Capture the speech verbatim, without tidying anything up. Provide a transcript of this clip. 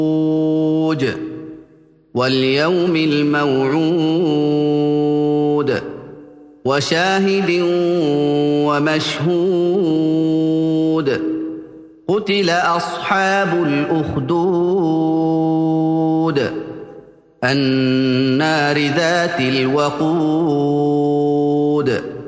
وَالْيَوْمِ الْمَوْعُودِ وَشَاهِدٍ وَمَشْهُودٍ قُتِلَ أَصْحَابُ الْأُخْدُودِ النَّارِ ذَاتِ الْوَقُودِ